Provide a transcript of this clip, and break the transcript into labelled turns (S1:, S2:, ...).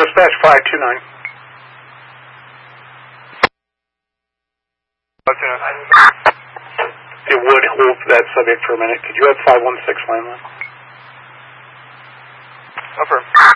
S1: Dispatch 529. If you would hold that subject for a minute, could you have 516 landline?
S2: Affirm.